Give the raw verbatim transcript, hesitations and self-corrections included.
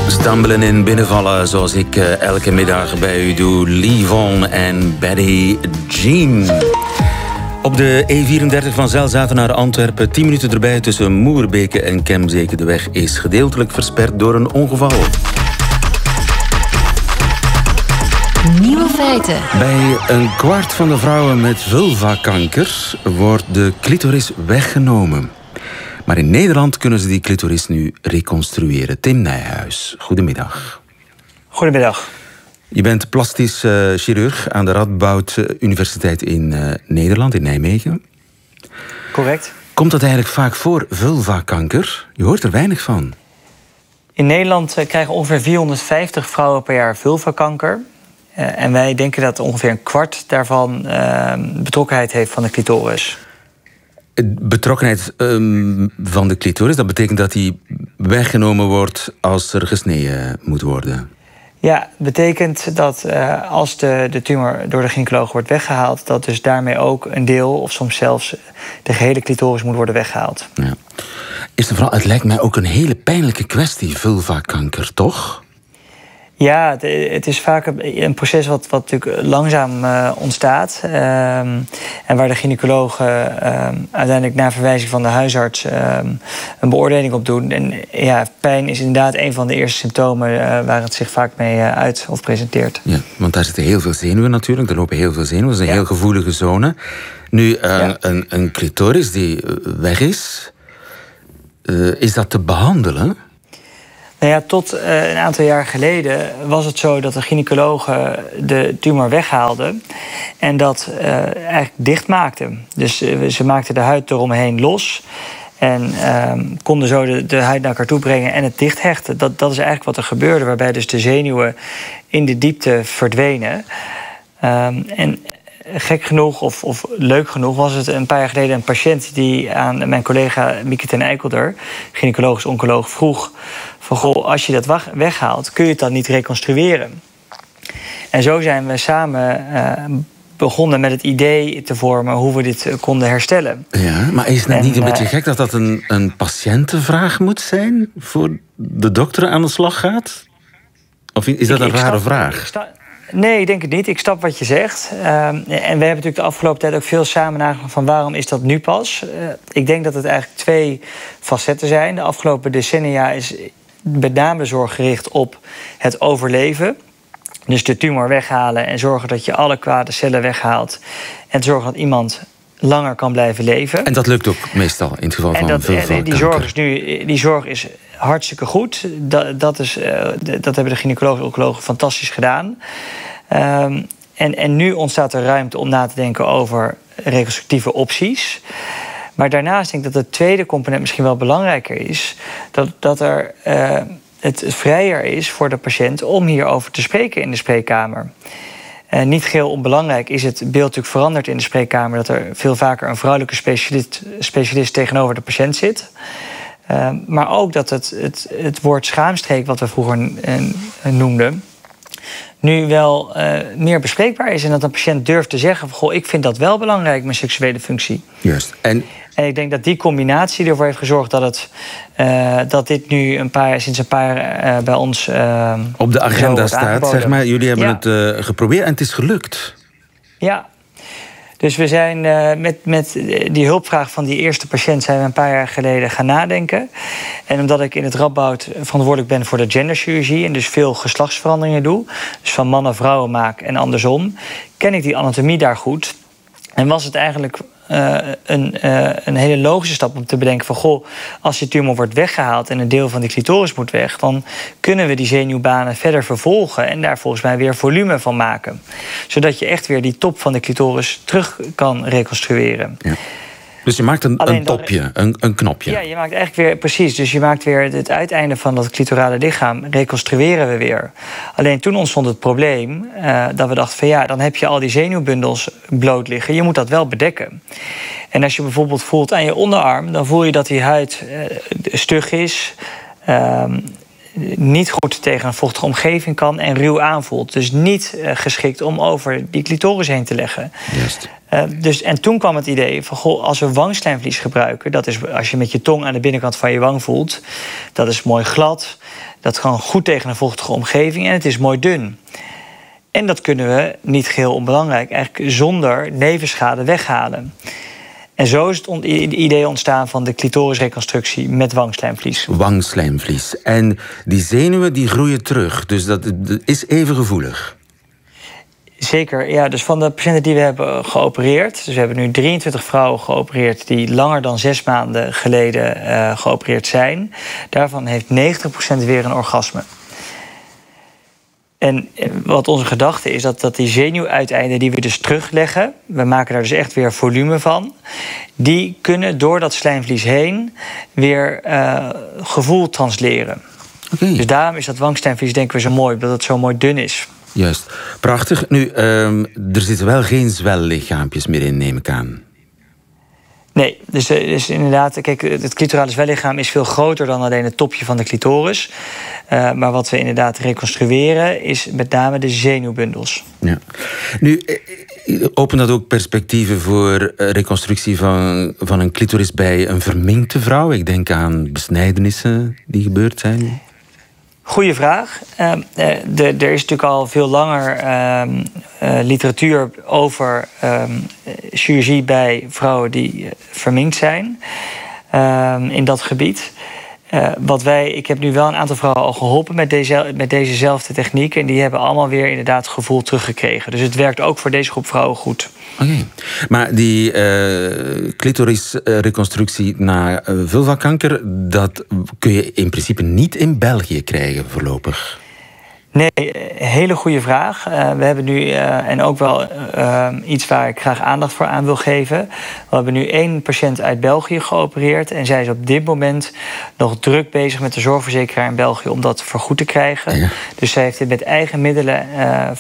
Stambelen in binnenvallen, zoals ik uh, elke middag bij u doe. Livon en Betty Jean. Op de E vierendertig van Zelzaten naar Antwerpen. tien minuten erbij tussen Moerbeke en Kemzeke. De weg is gedeeltelijk versperd door een ongeval. Nieuwe feiten. Bij een kwart van de vrouwen met vulvakanker wordt de clitoris weggenomen. Maar in Nederland kunnen ze die clitoris nu reconstrueren. Tim Nijhuis, goedemiddag. Goedemiddag. Je bent plastisch uh, chirurg aan de Radboud Universiteit in uh, Nederland, in Nijmegen. Correct. Komt dat eigenlijk vaak voor, vulvakanker? Je hoort er weinig van. In Nederland uh, krijgen ongeveer vierhonderdvijftig vrouwen per jaar vulvakanker. Uh, en wij denken dat ongeveer een kwart daarvan uh, betrokkenheid heeft van de clitoris. Betrokkenheid um, van de clitoris, dat betekent dat die weggenomen wordt als er gesneden moet worden? Ja, het betekent dat uh, als de, de tumor door de gynaecoloog wordt weggehaald, dat dus daarmee ook een deel, of soms zelfs de gehele clitoris moet worden weggehaald. Ja. Is er vooral, het lijkt mij ook een hele pijnlijke kwestie, vulvakanker, toch? Ja, het, het is vaak een, een proces wat, wat natuurlijk langzaam uh, ontstaat. Um, en waar de gynaecoloog uh, um, uiteindelijk na verwijzing van de huisarts um, een beoordeling op doet. En ja, pijn is inderdaad een van de eerste symptomen uh, waar het zich vaak mee uh, uit of presenteert. Ja, want daar zitten heel veel zenuwen natuurlijk. Er lopen heel veel zenuwen. Dat is een ja. heel gevoelige zone. Nu, uh, ja. een, een clitoris die weg is, uh, is dat te behandelen? Nou ja, tot uh, een aantal jaar geleden was het zo dat de gynaecologen de tumor weghaalden en dat uh, eigenlijk dichtmaakten. Dus uh, ze maakten de huid eromheen los en uh, konden zo de, de huid naar elkaar toe brengen en het dichthechten. Dat, dat is eigenlijk wat er gebeurde, waarbij dus de zenuwen in de diepte verdwenen. Um, en gek genoeg, of, of leuk genoeg, was het een paar jaar geleden een patiënt die aan mijn collega Mieke ten Eikelder, gynaecologisch oncoloog, vroeg van goh, als je dat weghaalt, kun je het dan niet reconstrueren? En zo zijn we samen uh, begonnen met het idee te vormen hoe we dit uh, konden herstellen. Ja, maar is het en, niet een beetje uh, gek dat dat een, een patiëntenvraag moet zijn voor de dokter aan de slag gaat? Of is dat ik, een rare stap, vraag? Ik sta, nee, ik denk het niet. Ik snap wat je zegt. Uh, en we hebben natuurlijk de afgelopen tijd ook veel samen nagedacht van waarom is dat nu pas? Uh, ik denk dat het eigenlijk twee facetten zijn. De afgelopen decennia is met name zorg gericht op het overleven. Dus de tumor weghalen en zorgen dat je alle kwade cellen weghaalt. En zorgen dat iemand langer kan blijven leven. En dat lukt ook meestal in het geval en van dat, vulvakanker. Die zorg is nu, die zorg is hartstikke goed. Dat, dat, is, uh, dat hebben de gynaecologen en oncologen fantastisch gedaan. Um, en, en nu ontstaat er ruimte om na te denken over reconstructieve opties. Maar daarnaast denk ik dat de tweede component misschien wel belangrijker is. Dat, dat er uh, het vrijer is voor de patiënt om hierover te spreken in de spreekkamer. Uh, niet geheel onbelangrijk is het beeld natuurlijk veranderd in de spreekkamer, dat er veel vaker een vrouwelijke specialist, specialist tegenover de patiënt zit. Uh, maar ook dat het, het, het woord schaamstreek, wat we vroeger uh, noemden, nu wel uh, meer bespreekbaar is. En dat een patiënt durft te zeggen van, goh, ik vind dat wel belangrijk, mijn seksuele functie. Juist. En, en ik denk dat die combinatie ervoor heeft gezorgd dat, het, uh, dat dit nu een paar, sinds een paar uh, bij ons uh, op de agenda staat, zeg maar. Jullie hebben ja. het uh, geprobeerd en het is gelukt. Ja. Dus we zijn uh, met, met die hulpvraag van die eerste patiënt zijn we een paar jaar geleden gaan nadenken. En omdat ik in het Radboud verantwoordelijk ben voor de genderchirurgie en dus veel geslachtsveranderingen doe, dus van mannen vrouwen maak en andersom, ken ik die anatomie daar goed. En was het eigenlijk uh, een, uh, een hele logische stap om te bedenken van, goh, als die tumor wordt weggehaald en een deel van die clitoris moet weg, dan kunnen we die zenuwbanen verder vervolgen en daar volgens mij weer volume van maken. Zodat je echt weer die top van de clitoris terug kan reconstrueren. Ja. Dus je maakt een, een topje, een, een knopje. Ja, je maakt eigenlijk weer, precies. Dus je maakt weer het uiteinde van dat clitorale lichaam, reconstrueren we weer. Alleen toen ontstond het probleem uh, dat we dachten van ja, dan heb je al die zenuwbundels bloot liggen. Je moet dat wel bedekken. En als je bijvoorbeeld voelt aan je onderarm, dan voel je dat die huid uh, stug is, Uh, niet goed tegen een vochtige omgeving kan en ruw aanvoelt. Dus niet uh, geschikt om over die clitoris heen te leggen. Juist. Uh, dus, en toen kwam het idee van, goh, als we wangslijmvlies gebruiken, dat is als je met je tong aan de binnenkant van je wang voelt, dat is mooi glad, dat kan goed tegen een vochtige omgeving en het is mooi dun. En dat kunnen we, niet geheel onbelangrijk, eigenlijk zonder nevenschade weghalen. En zo is het on- idee ontstaan van de clitorisreconstructie met wangslijmvlies. Wangslijmvlies. En die zenuwen die groeien terug, dus dat, dat is even gevoelig. Zeker, ja. Dus van de patiënten die we hebben geopereerd, dus we hebben nu drieëntwintig vrouwen geopereerd die langer dan zes maanden geleden uh, geopereerd zijn. Daarvan heeft negentig procent weer een orgasme. En wat onze gedachte is, dat, dat die zenuwuiteinden die we dus terugleggen, we maken daar dus echt weer volume van, die kunnen door dat slijmvlies heen weer uh, gevoel transleren. Okay. Dus daarom is dat wangslijmvlies denken we zo mooi, omdat het zo mooi dun is. Juist. Prachtig. Nu, um, er zitten wel geen zwellichaampjes meer in, neem ik aan. Nee, dus, dus inderdaad, kijk, het clitorale zwellichaam is veel groter dan alleen het topje van de clitoris. Uh, maar wat we inderdaad reconstrueren is met name de zenuwbundels. Ja. Nu, opent dat ook perspectieven voor reconstructie van, van een clitoris bij een verminkte vrouw? Ik denk aan besnijdenissen die gebeurd zijn. Goeie vraag. Uh, de, er is natuurlijk al veel langer uh, uh, literatuur over uh, chirurgie bij vrouwen die uh, verminkt zijn uh, in dat gebied. Uh, wat wij, ik heb nu wel een aantal vrouwen al geholpen met, deze, met dezezelfde techniek. En die hebben allemaal weer inderdaad gevoel teruggekregen. Dus het werkt ook voor deze groep vrouwen goed. Oké. Okay. Maar die uh, clitorisreconstructie na uh, vulvakanker, dat kun je in principe niet in België krijgen voorlopig. Nee, hele goede vraag. Uh, we hebben nu, uh, en ook wel uh, iets waar ik graag aandacht voor aan wil geven. We hebben nu één patiënt uit België geopereerd. En zij is op dit moment nog druk bezig met de zorgverzekeraar in België om dat vergoed te krijgen. Ja. Dus zij heeft dit met eigen middelen uh,